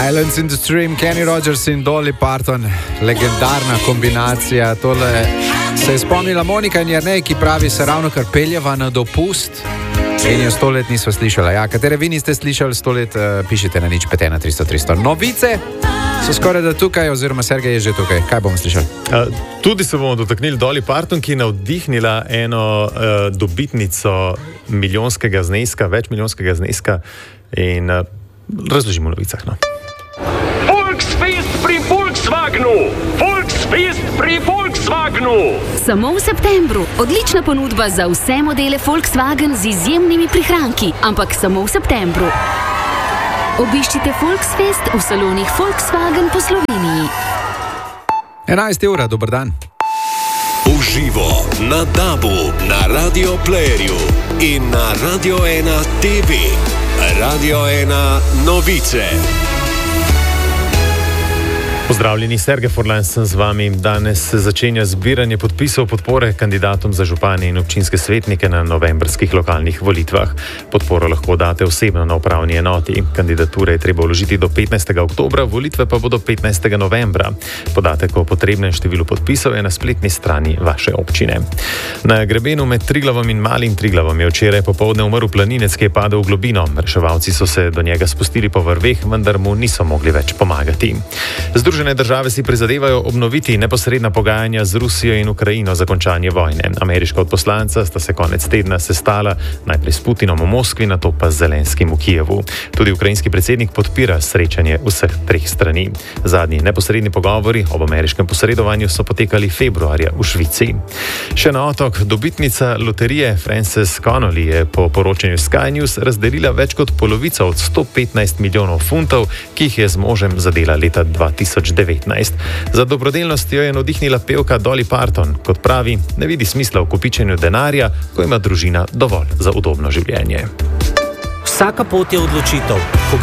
Islands in the Stream, Kenny Rogers in Dolly Parton, legendarna kombinacija. Tole se je spomnila Monika in Jernej, ki pravi, se ravno kar peljeva na dopust in jo 100 let nisva slišala. Ja, katere vi niste slišali 100 let, pišite na 051 300 300. Novice so skoraj da tukaj, oziroma Sergej je že tukaj. Kaj bomo slišali? Tudi se bomo dotaknili Dolly Parton, ki je navdihnila eno dobitnico milijonskega zneska, večmilijonskega zneska, in razložimo v novicah. No. Volksfest pri Volkswagenu! Volksfest pri Volkswagenu! Samo v septembru. Odlična ponudba za vse modele Volkswagen z izjemnimi prihranki, ampak samo v septembru. Obiščite Volksfest v salonih Volkswagen po Sloveniji. 11 ura, dober dan. Uživo na DAB-u, na Radio Playerju in na Radio 1 TV. Radio 1 novice. Pozdravljeni, Sergej Forlan sem z vami. Danes se začenja zbiranje podpisov podpore kandidatom za župane in občinske svetnike na novembrskih lokalnih volitvah. Podporo lahko date osebno na upravni enoti. Kandidature je treba vložiti do 15. oktobra, volitve pa bodo 15. novembra. Podatek o potrebnem številu podpisov je na spletni strani vaše občine. Na grebenu med Triglavom in Malim Triglavom je včeraj popoldne umrl planinec, ki je padel v globino. Reševalci so se do njega spustili po vrveh, vendar mu niso mogli več pomagati. Združene države si prizadevajo obnoviti neposredna pogajanja z Rusijo in Ukrajino za končanje vojne. Ameriška odposlanca sta se konec tedna sestala, najprej s Putinom v Moskvi, nato pa z Zelenskim v Kijevu. Tudi ukrajinski predsednik podpira srečanje vseh treh strani. Zadnji neposredni pogovori ob ameriškem posredovanju so potekali februarja v Švici. Še na otok, dobitnica loterije Frances Connolly je po poročanju Sky News razdelila več kot polovico od 115 milijonov funtov, ki jih je z možem zadela leta 2019. Za dobrodelnostjo je navdihnila pevka Dolly Parton. Kot pravi, ne vidi smisla v kopičenju denarja, ko ima družina dovolj za udobno življenje. Vsaka pot je odločitev. Ko